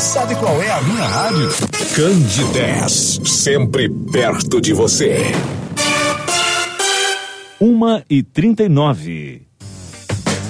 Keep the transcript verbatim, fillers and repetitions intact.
Sabe qual é a minha rádio? Candidez, sempre perto de você. Uma e trinta e nove.